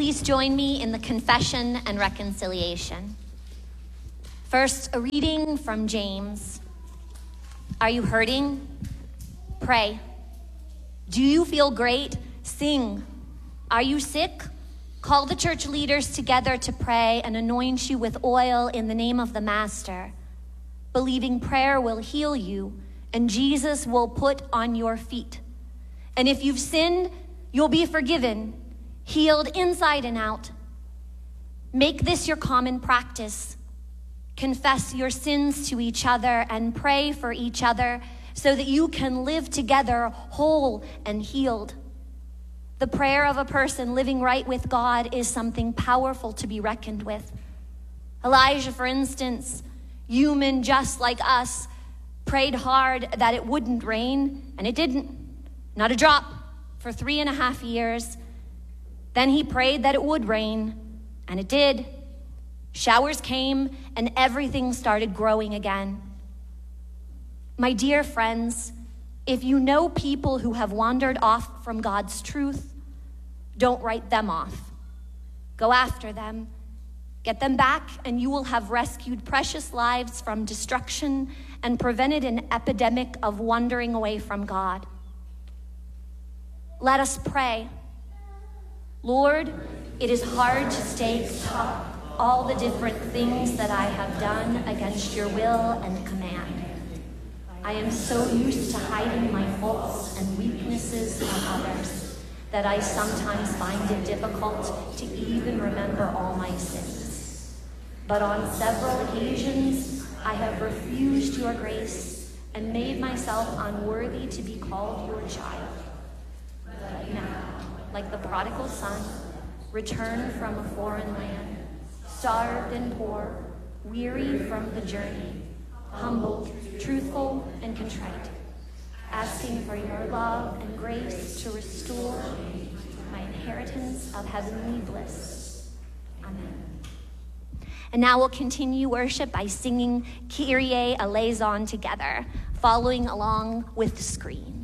please join me in the confession and reconciliation. First, a reading from James. Are you hurting? Pray. Do you feel great? Sing. Are you sick? Call the church leaders together to pray and anoint you with oil in the name of the Master. Believing prayer will heal you, and Jesus will put on your feet. And if you've sinned, you'll be forgiven, healed inside and out. Make this your common practice. Confess your sins to each other and pray for each other so that you can live together whole and healed. The prayer of a person living right with God is something powerful to be reckoned with. Elijah, for instance, human just like us, prayed hard that it wouldn't rain, and it didn't. Not a drop for 3.5 years. Then he prayed that it would rain, and it did. Showers came, and everything started growing again. My dear friends, if you know people who have wandered off from God's truth, don't write them off. Go after them. Get them back, and you will have rescued precious lives from destruction and prevented an epidemic of wandering away from God. Let us pray. Lord, it is hard to stay top all the different things that I have done against your will and command. I am so used to hiding my faults and weaknesses from others that I sometimes find it difficult to even remember all my sins. But on several occasions, I have refused your grace and made myself unworthy to be called your child. But now, like the prodigal son, returned from a foreign land, starved and poor, weary from the journey, humbled, truthful, and contrite, asking for your love and grace to restore my inheritance of heavenly bliss. Amen. And now we'll continue worship by singing Kyrie eleison together, following along with the screen.